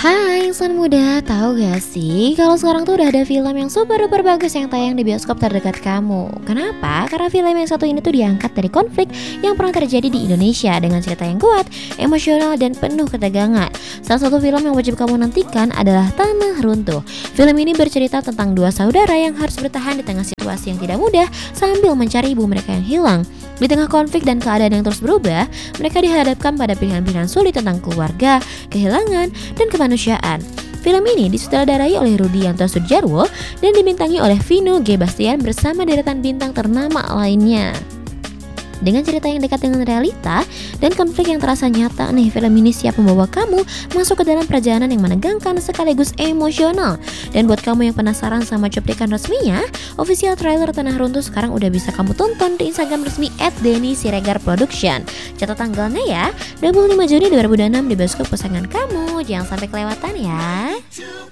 Hai insan muda, tahu gak sih kalau sekarang tuh udah ada film yang super duper bagus yang tayang di bioskop terdekat kamu. Kenapa? Karena film yang satu ini tuh diangkat dari konflik yang pernah terjadi di Indonesia dengan cerita yang kuat, emosional dan penuh ketegangan. Salah satu film yang wajib kamu nantikan adalah Tanah Runtuh. Film ini bercerita tentang dua saudara yang harus bertahan di tengah situasi yang tidak mudah sambil mencari ibu mereka yang hilang. Di tengah konflik dan keadaan yang terus berubah, mereka dihadapkan pada pilihan-pilihan sulit tentang keluarga, kehilangan, dan kemanusiaan. Film ini disutradarai oleh Rudianto Sudjarwo dan dibintangi oleh Vino G. Bastian bersama deretan bintang ternama lainnya. Dengan cerita yang dekat dengan realita dan konflik yang terasa nyata nih, film ini siap membawa kamu masuk ke dalam perjalanan yang menegangkan sekaligus emosional. Dan buat kamu yang penasaran sama cuplikan resminya, official trailer Tanah Runtuh sekarang udah bisa kamu tonton di Instagram resmi @denny_siregar production. Catat tanggalnya ya, 25 Juni 2026 di bioskop kesayangan kamu. Jangan sampai kelewatan ya.